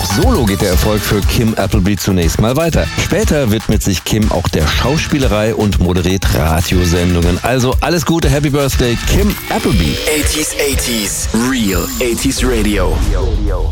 auch solo geht der Erfolg für Kim Appleby zunächst mal weiter. Später widmet sich Kim auch der Schauspielerei und moderiert Radiosendungen. Also alles Gute, Happy Birthday, Kim Appleby. 80s, Real 80s Radio.